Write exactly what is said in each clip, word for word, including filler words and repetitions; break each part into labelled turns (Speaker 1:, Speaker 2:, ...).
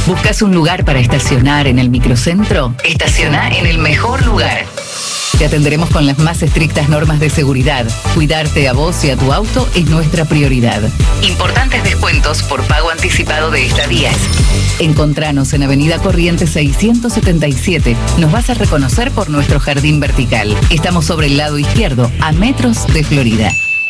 Speaker 1: ¿Buscas un lugar para estacionar en el microcentro? Estaciona en el mejor lugar. Te atenderemos con las más estrictas normas de seguridad. Cuidarte a vos y a tu auto es nuestra prioridad. Importantes descuentos por pago anticipado de estadías. Encontranos en Avenida Corrientes seiscientos setenta y siete. Nos vas a reconocer por nuestro jardín vertical. Estamos sobre el lado izquierdo, a metros de Florida.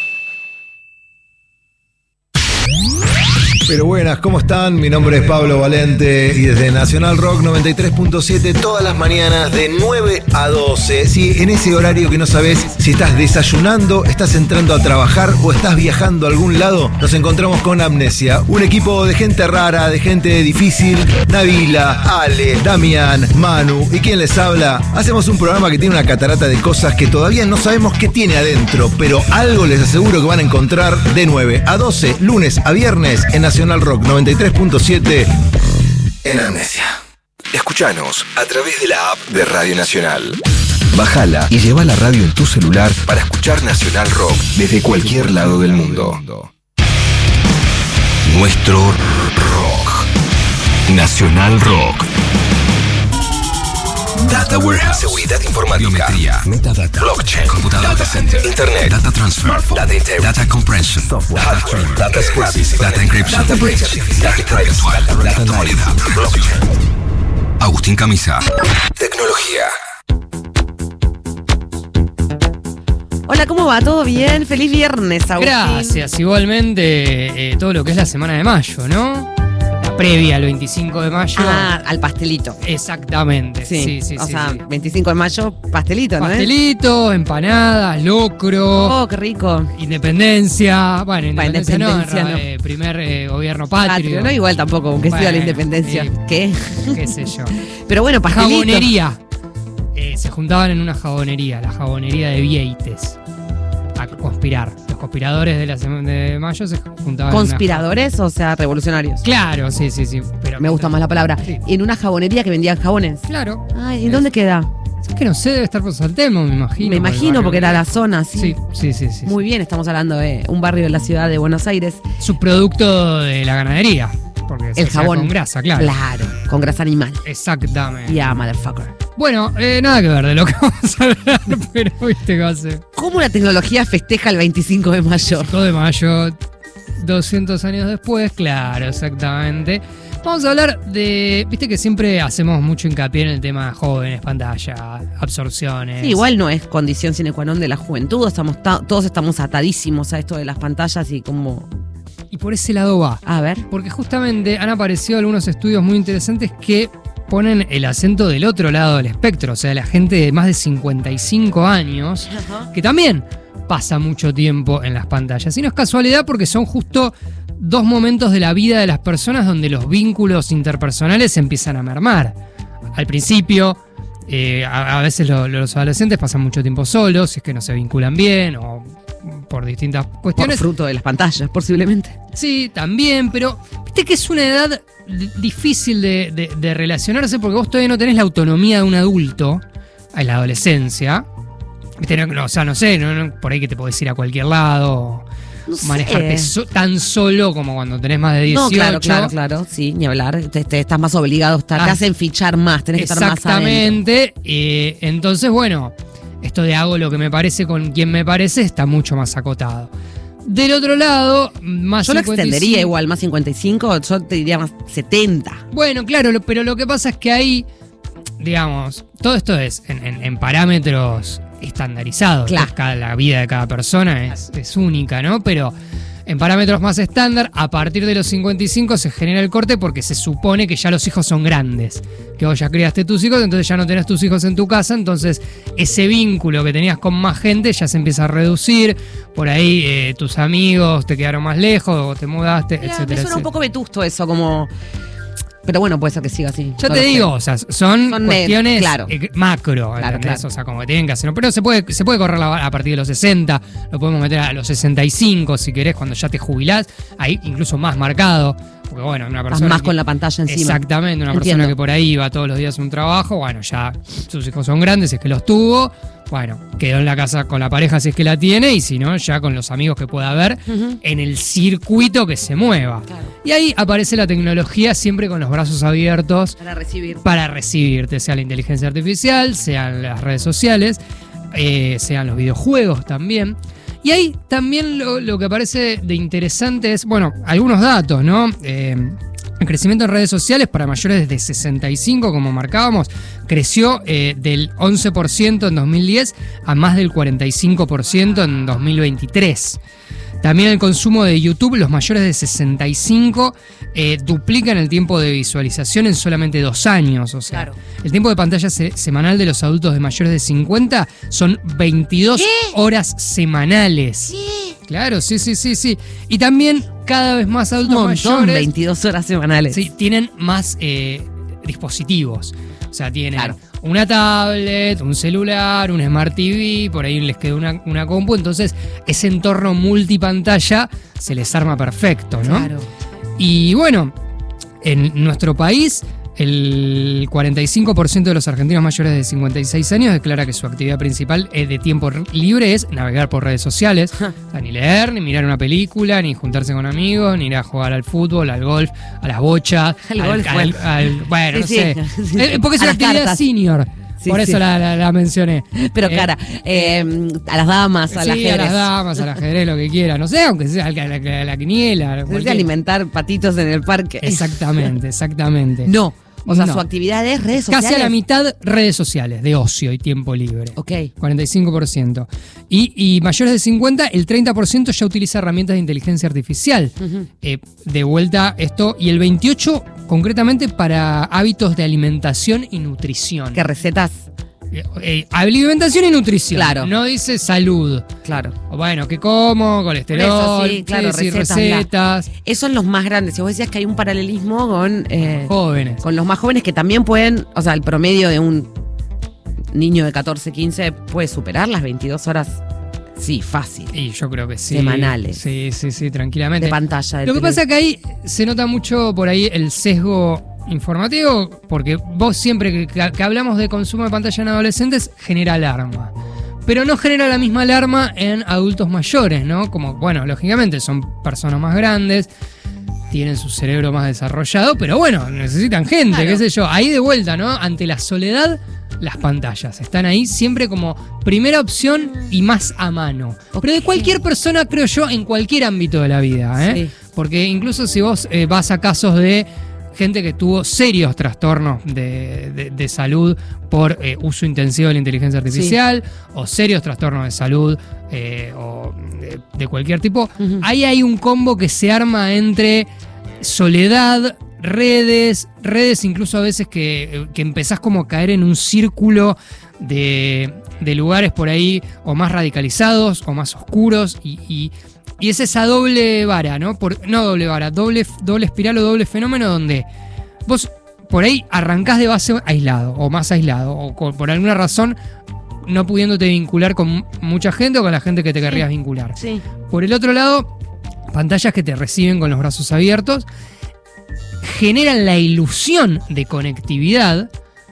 Speaker 2: Pero buenas, ¿cómo están? Mi nombre es Pablo Valente y desde Nacional Rock noventa y tres punto siete todas las mañanas de nueve a doce. Sí, en ese horario que no sabes si estás desayunando, estás entrando a trabajar o estás viajando a algún lado, nos encontramos con Amnesia, un equipo de gente rara, de gente difícil. Nabila, Ale, Damián, Manu y quien les habla. Hacemos un programa que tiene una catarata de cosas que todavía no sabemos qué tiene adentro, pero algo les aseguro que van a encontrar de nueve a doce, lunes a viernes en Nacional Rock noventa y tres punto siete en Amnesia.
Speaker 3: Escuchanos a través de la app de Radio Nacional. Bájala y lleva la radio en tu celular para escuchar Nacional Rock desde cualquier lado del mundo. Nuestro rock. Nacional Rock. Data Warehouse, seguridad informática, biometría, metadata, blockchain, computador, data center, internet, data transfer, data integration, data compression, software, hardware, data scrapping, data encryption, data breach, data privacy, data actualidad, blockchain. Agustín Camisa. Tecnología.
Speaker 4: Hola, ¿cómo va? ¿Todo bien? Feliz viernes, Agustín.
Speaker 5: Gracias, igualmente eh, todo lo que es la semana de mayo, ¿no? Previa al veinticinco de mayo.
Speaker 4: Ah, al pastelito.
Speaker 5: Exactamente.
Speaker 4: Sí,
Speaker 5: sí, sí.
Speaker 4: O
Speaker 5: sí,
Speaker 4: sea,
Speaker 5: sí.
Speaker 4: veinticinco de mayo, pastelito, ¿no?
Speaker 5: Pastelito, empanadas, locro.
Speaker 4: Oh, qué rico.
Speaker 5: Independencia. Bueno, independencia,
Speaker 4: independencia
Speaker 5: no,
Speaker 4: no.
Speaker 5: Eh, primer eh, gobierno patrio.
Speaker 4: Patrio, no igual tampoco, aunque
Speaker 5: bueno,
Speaker 4: sea la independencia.
Speaker 5: Eh,
Speaker 4: ¿Qué?
Speaker 5: Qué sé yo.
Speaker 4: Pero bueno, pastelito.
Speaker 5: Jabonería. Eh, se juntaban en una jabonería, la jabonería de Vieites, a conspirar. Los conspiradores de la semana de mayo se juntaban.
Speaker 4: ¿Conspiradores? O sea, revolucionarios.
Speaker 5: Claro, sí, sí, sí. Pero
Speaker 4: me gusta más la palabra.
Speaker 5: Sí.
Speaker 4: En una jabonería que vendían jabones.
Speaker 5: Claro.
Speaker 4: Ay, ¿y dónde queda?
Speaker 5: Es que no sé, debe estar por Saltelmo, me imagino.
Speaker 4: Me imagino, porque era la zona, sí.
Speaker 5: Sí, sí, sí, sí.
Speaker 4: Muy bien, estamos hablando de un barrio de la ciudad de Buenos Aires.
Speaker 5: Subproducto de la ganadería. Porque
Speaker 4: el jabón.
Speaker 5: Con grasa, claro.
Speaker 4: Claro, con grasa animal.
Speaker 5: Exactamente.
Speaker 4: Yeah, motherfucker.
Speaker 5: Bueno, eh, nada que ver de lo que vamos a hablar, pero viste qué va a ser.
Speaker 4: ¿Cómo la tecnología festeja el veinticinco de mayo?
Speaker 5: cinco de mayo, doscientos años después, claro, exactamente. Vamos a hablar de, viste que siempre hacemos mucho hincapié en el tema de jóvenes, pantalla, absorciones.
Speaker 4: Sí, igual no es condición sine qua non de la juventud, estamos ta- todos estamos atadísimos a esto de las pantallas y como...
Speaker 5: Y por ese lado va.
Speaker 4: A ver.
Speaker 5: Porque justamente han aparecido algunos estudios muy interesantes que ponen el acento del otro lado del espectro, o sea, la gente de más de cincuenta y cinco años,
Speaker 4: Ajá.
Speaker 5: que también pasa mucho tiempo en las pantallas. Y no es casualidad porque son justo dos momentos de la vida de las personas donde los vínculos interpersonales empiezan a mermar. Al principio, eh, a, a veces lo, los adolescentes pasan mucho tiempo solos, si es que no se vinculan bien o por distintas cuestiones.
Speaker 4: Por fruto de las pantallas, posiblemente.
Speaker 5: Sí, también, pero viste que es una edad difícil de, de, de relacionarse porque vos todavía no tenés la autonomía de un adulto en la adolescencia. Viste, no, o sea, no sé, no, no, por ahí que te podés ir a cualquier lado,
Speaker 4: no sé.
Speaker 5: manejarte so, tan solo como cuando tenés más de dieciocho.
Speaker 4: No, claro, claro, claro, sí, ni hablar. Te, te estás más obligado a estar,
Speaker 5: Ah,
Speaker 4: te hacen fichar más, tenés que estar más adentro.
Speaker 5: Exactamente. Eh, entonces, bueno, esto de hago lo que me parece con quien me parece está mucho más acotado. Del otro lado, más
Speaker 4: Yo lo
Speaker 5: cincuenta y cinco.
Speaker 4: extendería igual, más cincuenta y cinco, yo te diría más setenta.
Speaker 5: Bueno, claro, lo, pero lo que pasa es que ahí, digamos, todo esto es en, en, en parámetros estandarizados.
Speaker 4: Claro.
Speaker 5: Pues cada, la vida de cada persona es, es única, ¿no? Pero en parámetros más estándar, a partir de los cincuenta y cinco se genera el corte porque se supone que ya los hijos son grandes. Que vos ya criaste tus hijos, entonces ya no tenés tus hijos en tu casa, entonces ese vínculo que tenías con más gente ya se empieza a reducir. Por ahí eh, tus amigos te quedaron más lejos, o te mudaste,
Speaker 4: Mira,
Speaker 5: etcétera.
Speaker 4: me suena
Speaker 5: etcétera.
Speaker 4: un poco vetusto eso, como... Pero bueno, puede ser que siga así.
Speaker 5: Ya
Speaker 4: no
Speaker 5: te
Speaker 4: lo sé.
Speaker 5: digo, o sea, son,
Speaker 4: Son,
Speaker 5: cuestiones
Speaker 4: eh, claro.
Speaker 5: eh, macro,
Speaker 4: Claro,
Speaker 5: ¿entendés?
Speaker 4: claro.
Speaker 5: O sea, como que tienen que hacerlo. Pero se puede, se puede correr la- a partir de los sesenta, lo podemos meter a los sesenta y cinco si querés, cuando ya te jubilás, ahí incluso más marcado, porque bueno, una
Speaker 4: Estás
Speaker 5: persona
Speaker 4: más
Speaker 5: que-
Speaker 4: con la pantalla encima.
Speaker 5: Exactamente, una
Speaker 4: Entiendo.
Speaker 5: persona que por ahí va todos los días a un trabajo, bueno, ya sus hijos son grandes, si es que los tuvo, bueno, quedó en la casa con la pareja si es que la tiene, y si no, ya con los amigos que pueda haber
Speaker 4: Ujú.
Speaker 5: en el circuito que se mueva.
Speaker 4: Claro.
Speaker 5: Y ahí aparece la tecnología siempre con los brazos abiertos
Speaker 4: Para recibir.
Speaker 5: para recibirte, sea la inteligencia artificial, sean las redes sociales, eh, sean los videojuegos también. Y ahí también lo, lo que aparece de interesante es, bueno, algunos datos, ¿no? Eh, el crecimiento en redes sociales para mayores de sesenta y cinco, como marcábamos, creció eh, del once por ciento en dos mil diez a más del cuarenta y cinco por ciento en dos mil veintitrés. También el consumo de YouTube, los mayores de sesenta y cinco eh, duplican el tiempo de visualización en solamente dos años. O sea,
Speaker 4: Claro.
Speaker 5: el tiempo de pantalla se- semanal de los adultos de mayores de cincuenta son veintidós horas semanales. Claro, sí, sí, sí, sí. Y también cada vez más
Speaker 4: Un
Speaker 5: adultos
Speaker 4: montón,
Speaker 5: mayores
Speaker 4: veintidós horas semanales.
Speaker 5: sí, tienen más eh, dispositivos. O sea, tienen
Speaker 4: Claro.
Speaker 5: una tablet, un celular, un Smart T V, por ahí les queda una, una compu. Entonces, ese entorno multipantalla se les arma perfecto, ¿no?
Speaker 4: Claro.
Speaker 5: Y bueno, en nuestro país, el cuarenta y cinco por ciento de los argentinos mayores de cincuenta y seis años declara que su actividad principal eh, de tiempo r- libre es navegar por redes sociales. O sea, ni leer, ni mirar una película, ni juntarse con amigos, ni ir a jugar al fútbol, al golf, a las bochas.
Speaker 4: Al golf,
Speaker 5: al-
Speaker 4: bueno.
Speaker 5: al- bueno, no
Speaker 4: Sí,
Speaker 5: sé.
Speaker 4: sí, sí.
Speaker 5: Eh, Porque es
Speaker 4: A
Speaker 5: una
Speaker 4: las
Speaker 5: actividad
Speaker 4: cartas.
Speaker 5: senior.
Speaker 4: Sí,
Speaker 5: por eso
Speaker 4: sí.
Speaker 5: la, la- la mencioné.
Speaker 4: Pero
Speaker 5: Eh,
Speaker 4: cara, eh, a las damas, al
Speaker 5: sí,
Speaker 4: ajedrez.
Speaker 5: a las damas, al ajedrez, lo que quiera. No sé, aunque sea a la, a la- a la quiniela.
Speaker 4: Se dice
Speaker 5: cualquier-
Speaker 4: alimentar patitos en el parque.
Speaker 5: Exactamente, exactamente.
Speaker 4: No. O sea,
Speaker 5: No.
Speaker 4: su actividad es redes sociales.
Speaker 5: Casi a la mitad redes sociales, de ocio y tiempo libre.
Speaker 4: Ok.
Speaker 5: cuarenta y cinco por ciento. Y, y mayores de cincuenta, el treinta por ciento ya utiliza herramientas de inteligencia artificial.
Speaker 4: Ujú.
Speaker 5: Eh, de vuelta esto, y el veintiocho por ciento concretamente para hábitos de alimentación y nutrición.
Speaker 4: ¿Qué recetas?
Speaker 5: Eh, eh, alimentación y nutrición.
Speaker 4: Claro.
Speaker 5: No dice salud.
Speaker 4: Claro.
Speaker 5: O bueno, ¿qué como? Colesterol.
Speaker 4: Por eso, sí, claro, recetas,
Speaker 5: recetas.
Speaker 4: Esos son los más grandes. Si vos decías que hay un paralelismo con, eh,
Speaker 5: Jóvenes.
Speaker 4: con los más jóvenes que también pueden, o sea, el promedio de un niño de catorce, quince puede superar las veintidós horas. Sí, fácil.
Speaker 5: Y yo creo que sí.
Speaker 4: Semanales.
Speaker 5: Sí, sí, sí, tranquilamente.
Speaker 4: De pantalla. de
Speaker 5: Lo que
Speaker 4: tele.
Speaker 5: pasa es que ahí se nota mucho por ahí el sesgo informativo, porque vos siempre que, que hablamos de consumo de pantalla en adolescentes genera alarma. Pero no genera la misma alarma en adultos mayores, ¿no? Como, bueno, lógicamente son personas más grandes, tienen su cerebro más desarrollado, pero bueno, necesitan gente,
Speaker 4: Claro.
Speaker 5: qué sé yo. Ahí de vuelta, ¿no? Ante la soledad, las pantallas están ahí siempre como primera opción y más a mano. Pero de
Speaker 4: Ok.
Speaker 5: cualquier persona, creo yo, en cualquier ámbito de la vida, ¿eh?
Speaker 4: Sí.
Speaker 5: Porque incluso si vos eh, vas a casos de gente que tuvo serios trastornos de, de- de salud por eh, uso intensivo de la inteligencia artificial, o serios trastornos de salud eh, o de, de cualquier tipo,
Speaker 4: Ujú.
Speaker 5: ahí hay un combo que se arma entre soledad, redes, redes incluso a veces que, que empezás como a caer en un círculo de, de lugares por ahí o más radicalizados o más oscuros y, y- y es esa doble vara, ¿no? Por, no doble vara, doble, doble espiral o doble fenómeno donde vos por ahí arrancás de base aislado o más aislado o con- por alguna razón no pudiéndote vincular con mucha gente o con la gente que te querrías vincular.
Speaker 4: Sí.
Speaker 5: Por el otro lado, pantallas que te reciben con los brazos abiertos generan la ilusión de conectividad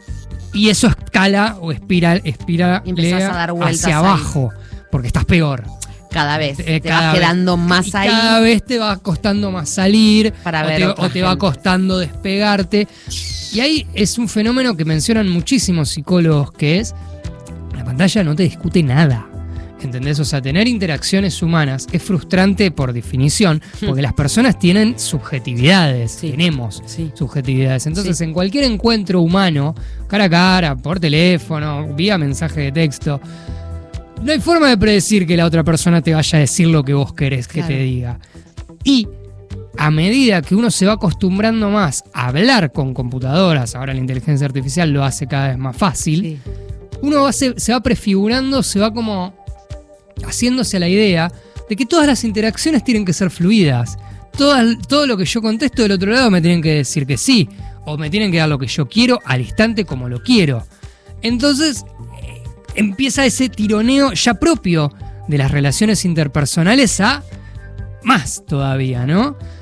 Speaker 5: y eso escala o espiral, espiral
Speaker 4: Y empezás a dar vueltas
Speaker 5: hacia
Speaker 4: ahí.
Speaker 5: abajo porque estás peor.
Speaker 4: Cada vez.
Speaker 5: Eh,
Speaker 4: te
Speaker 5: cada
Speaker 4: vas
Speaker 5: vez.
Speaker 4: quedando más
Speaker 5: Y
Speaker 4: ahí.
Speaker 5: cada vez te va costando más salir
Speaker 4: Para
Speaker 5: o
Speaker 4: ver
Speaker 5: te,
Speaker 4: otra
Speaker 5: o te va
Speaker 4: gente.
Speaker 5: costando despegarte. Y ahí es un fenómeno que mencionan muchísimos psicólogos que es la pantalla no te discute nada. ¿Entendés? O sea, tener interacciones humanas es frustrante por definición, porque las personas tienen subjetividades,
Speaker 4: Sí.
Speaker 5: tenemos
Speaker 4: Sí.
Speaker 5: subjetividades. Entonces,
Speaker 4: Sí.
Speaker 5: en cualquier encuentro humano, cara a cara, por teléfono, vía mensaje de texto, no hay forma de predecir que la otra persona te vaya a decir lo que vos querés que
Speaker 4: Claro.
Speaker 5: te diga. Y a medida que uno se va acostumbrando más a hablar con computadoras, ahora la inteligencia artificial lo hace cada vez más fácil,
Speaker 4: Sí.
Speaker 5: uno va, se, se va prefigurando, se va como haciéndose a la idea de que todas las interacciones tienen que ser fluidas. Todas, todo lo que yo contesto del otro lado me tienen que decir que sí, o me tienen que dar lo que yo quiero al instante como lo quiero. Entonces eh, empieza ese tironeo ya propio de las relaciones interpersonales a más todavía, ¿no?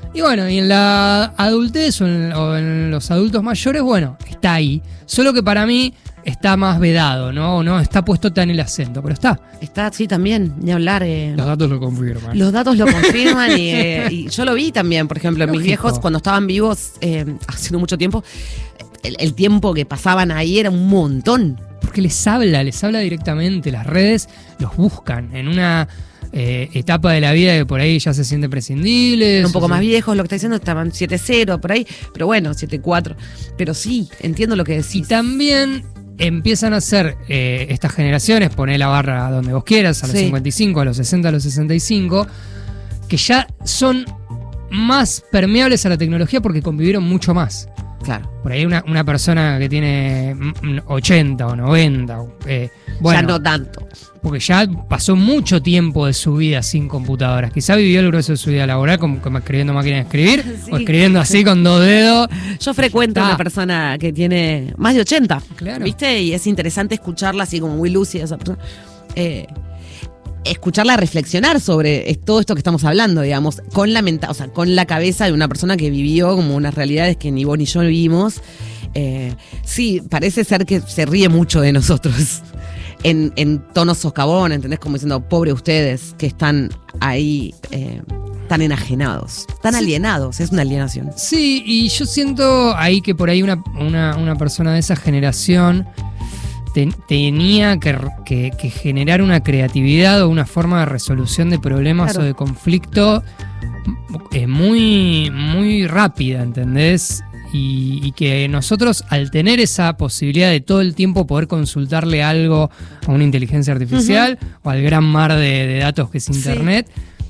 Speaker 5: Y bueno, y en la adultez o en, o en los adultos mayores, bueno, está ahí. Solo que para mí está más vedado, ¿no? No está puesto tan el acento, pero está.
Speaker 4: Está, sí, también, ni hablar. Eh,
Speaker 5: Los datos lo confirman.
Speaker 4: Los datos lo confirman y, eh, y yo lo vi también, por ejemplo, en mis
Speaker 5: Lógico.
Speaker 4: viejos cuando estaban vivos eh, hace no mucho tiempo, el, el tiempo que pasaban ahí era un montón.
Speaker 5: Porque les habla, les habla directamente. Las redes los buscan en una eh, etapa de la vida que por ahí ya se siente prescindible.
Speaker 4: Eran un poco más viejos, lo que está diciendo, estaban siete cero por ahí, pero bueno, siete cuatro. Pero sí, entiendo lo que decís.
Speaker 5: Y también empiezan a ser eh, estas generaciones, poné la barra donde vos quieras, a los
Speaker 4: Sí.
Speaker 5: cincuenta y cinco, a los sesenta, a los sesenta y cinco, que ya son más permeables a la tecnología porque convivieron mucho más.
Speaker 4: Claro.
Speaker 5: Por ahí una, una persona que tiene mm, ochenta o noventa, eh, bueno,
Speaker 4: ya no tanto.
Speaker 5: porque ya pasó mucho tiempo de su vida sin computadoras. Quizá vivió el grueso de su vida laboral como, como escribiendo máquina de escribir
Speaker 4: Sí.
Speaker 5: o escribiendo así con dos dedos.
Speaker 4: Yo frecuento a
Speaker 5: Ah.
Speaker 4: una persona que tiene más de ochenta,
Speaker 5: Claro.
Speaker 4: ¿viste? Y es interesante escucharla así como muy lúcida esa persona. Eh, escucharla reflexionar sobre es- todo esto que estamos hablando, digamos, con la menta- o sea, con la cabeza de una persona que vivió como unas realidades que ni vos ni yo vivimos. Eh, sí, parece ser que se ríe mucho de nosotros. En, en tonos socavón, ¿entendés? Como diciendo, pobre ustedes que están ahí eh, tan enajenados, tan alienados, es una alienación.
Speaker 5: Sí, y yo siento ahí que por ahí una, una, una persona de esa generación te- tenía que, que- que generar una creatividad o una forma de resolución de problemas
Speaker 4: Claro.
Speaker 5: o de conflicto eh, muy, muy rápida, ¿entendés? Y, y que nosotros, al tener esa posibilidad de todo el tiempo poder consultarle algo a una inteligencia artificial o al gran mar de, de datos que es
Speaker 4: Sí.
Speaker 5: Internet,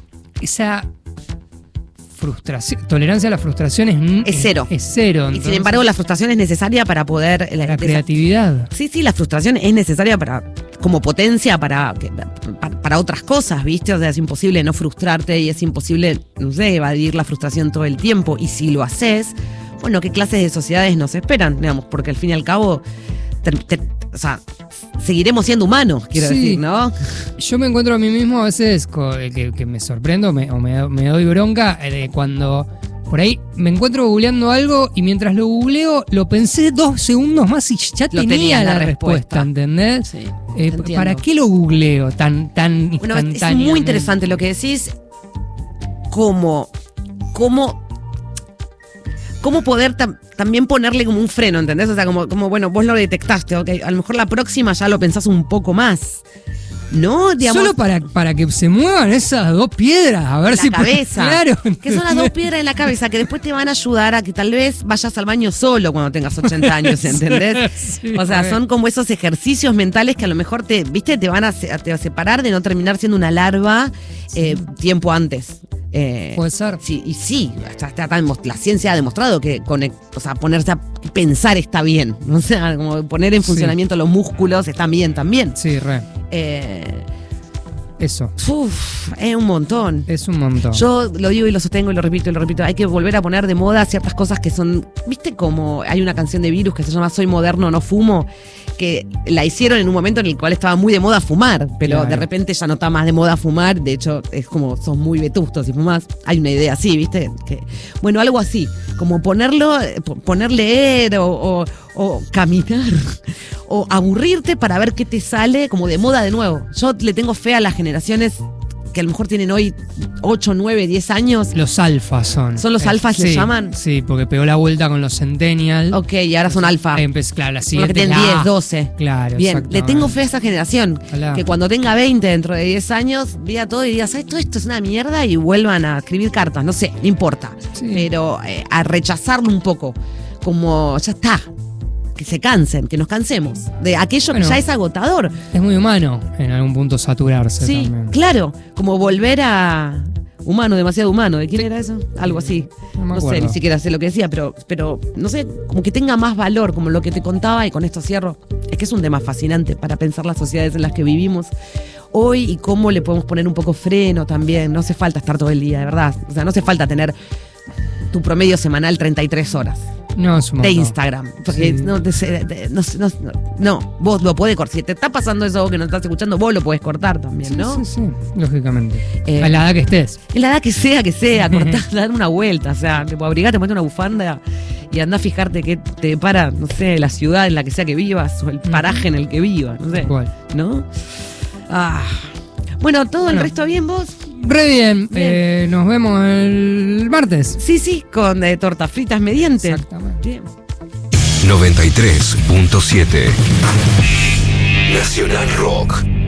Speaker 5: esa frustración, tolerancia a la frustración es, n-
Speaker 4: Es cero.
Speaker 5: Es cero.
Speaker 4: Y sin
Speaker 5: entonces,
Speaker 4: embargo, la frustración es necesaria para poder...
Speaker 5: la
Speaker 4: esa-
Speaker 5: creatividad.
Speaker 4: Sí, sí, la frustración es necesaria para como potencia para, que- para, para otras cosas, ¿viste? O sea, es imposible no frustrarte y es imposible, no sé, evadir la frustración todo el tiempo. Y si lo haces, bueno, ¿qué clases de sociedades nos esperan? Digamos, porque al fin y al cabo, te- te- o sea, seguiremos siendo humanos, quiero
Speaker 5: Sí.
Speaker 4: decir, ¿no?
Speaker 5: Yo me encuentro a mí mismo a veces co- eh, que, que me sorprendo me- o me, me doy bronca eh, de cuando por ahí me encuentro googleando algo y mientras lo googleo lo pensé dos segundos más y ya
Speaker 4: Lo
Speaker 5: tenía
Speaker 4: tenías
Speaker 5: la,
Speaker 4: la
Speaker 5: respuesta,
Speaker 4: respuesta.
Speaker 5: ¿entendés?
Speaker 4: Sí,
Speaker 5: Eh,
Speaker 4: entiendo.
Speaker 5: ¿Para qué lo googleo tan, tan
Speaker 4: Bueno, es- es
Speaker 5: instantáneamente?
Speaker 4: muy interesante lo que decís, cómo, cómo, cómo poder tam- también ponerle como un freno, ¿entendés? O sea, como, como, bueno, vos lo detectaste, ok, a lo mejor la próxima ya lo pensás un poco más, ¿no? Digamos,
Speaker 5: Solo para, para que se muevan esas dos piedras, a ver
Speaker 4: la
Speaker 5: si...
Speaker 4: cabeza.
Speaker 5: Claro.
Speaker 4: Que son las dos piedras en la cabeza que después te van a ayudar a que tal vez vayas al baño solo cuando tengas ochenta años, ¿entendés?
Speaker 5: Sí,
Speaker 4: O sea,
Speaker 5: re.
Speaker 4: son como esos ejercicios mentales que a lo mejor te, viste, te van a, se- te va a separar de no terminar siendo una larva eh, tiempo antes. Eh,
Speaker 5: Puede ser.
Speaker 4: Sí, y sí, está- está tan demos- la ciencia ha demostrado que conec- o sea, ponerse a pensar está bien. ¿No? O sea, como poner en
Speaker 5: Sí.
Speaker 4: funcionamiento los músculos está bien también.
Speaker 5: Sí, re.
Speaker 4: Eh,
Speaker 5: Eso.
Speaker 4: uf, es un montón.
Speaker 5: Es un montón.
Speaker 4: Yo lo digo y lo sostengo y lo repito y lo repito. Hay que volver a poner de moda ciertas cosas que son. ¿Viste como hay una canción de Virus que se llama Soy moderno, no fumo? Que la hicieron en un momento en el cual estaba muy de moda fumar, pero
Speaker 5: Claro.
Speaker 4: de repente ya no está más de moda fumar. De hecho, es como sos muy vetusto si fumás. Hay una idea así, ¿viste? Que, bueno, algo así. Como ponerlo, po- poner leer o, o- o caminar o aburrirte para ver qué te sale como de moda de nuevo. Yo le tengo fe a las generaciones que a lo mejor tienen hoy ocho, nueve, diez años.
Speaker 5: Los alfas son.
Speaker 4: ¿Son los
Speaker 5: Eh,
Speaker 4: alfas,
Speaker 5: sí,
Speaker 4: le llaman?
Speaker 5: Sí, porque pegó la vuelta con los centennials.
Speaker 4: Ok, y ahora son alfa.
Speaker 5: Ahí empecé, claro, la
Speaker 4: Son los que
Speaker 5: siguiente es
Speaker 4: tienen
Speaker 5: la
Speaker 4: diez,
Speaker 5: A.
Speaker 4: doce.
Speaker 5: Claro,
Speaker 4: Bien, le
Speaker 5: exactamente.
Speaker 4: tengo fe a esa generación.
Speaker 5: Ojalá.
Speaker 4: Que cuando tenga veinte dentro de diez años, vea todo y diga, ¿sabes? Todo esto es una mierda y vuelvan a escribir cartas. No sé, no importa.
Speaker 5: Sí.
Speaker 4: Pero eh, a rechazarlo un poco. Como, ya está. Que se cansen, que nos cansemos. De aquello
Speaker 5: Bueno.
Speaker 4: que ya es agotador.
Speaker 5: Es muy humano en algún punto saturarse
Speaker 4: Sí,
Speaker 5: también.
Speaker 4: claro. Como volver a. Humano, demasiado humano. ¿De quién era eso? Algo así.
Speaker 5: No me
Speaker 4: No sé,
Speaker 5: acuerdo.
Speaker 4: ni siquiera sé lo que decía, pero, pero no sé, como que tenga más valor, como lo que te contaba, y con esto cierro. Es que es un tema fascinante para pensar las sociedades en las que vivimos hoy y cómo le podemos poner un poco freno también. No hace falta estar todo el día, de verdad. O sea, no hace falta tener tu promedio semanal treinta y tres horas.
Speaker 5: No, es un
Speaker 4: de
Speaker 5: montón.
Speaker 4: Instagram. Porque
Speaker 5: Sí.
Speaker 4: no, te, te- no, no, no, vos lo podés cortar. Si te está pasando eso vos que no estás escuchando, vos lo podés cortar también,
Speaker 5: Sí,
Speaker 4: ¿no?
Speaker 5: sí, sí, lógicamente.
Speaker 4: Eh,
Speaker 5: a la edad que estés.
Speaker 4: En la edad que sea, que sea, cortar, dar una vuelta. O sea, tipo, abrigate, ponete una bufanda y andá a fijarte qué te para, no sé, la ciudad en la que sea que vivas o el paraje en el que vivas, no sé.
Speaker 5: Igual.
Speaker 4: ¿No? Ah. Bueno, ¿todo el
Speaker 5: Bueno.
Speaker 4: resto bien vos?
Speaker 5: Re bien.
Speaker 4: Bien.
Speaker 5: Eh, nos vemos el martes.
Speaker 4: Sí, sí, con eh, tortas fritas mediante.
Speaker 5: Exactamente.
Speaker 4: Bien.
Speaker 3: noventa y tres punto siete Nacional Rock.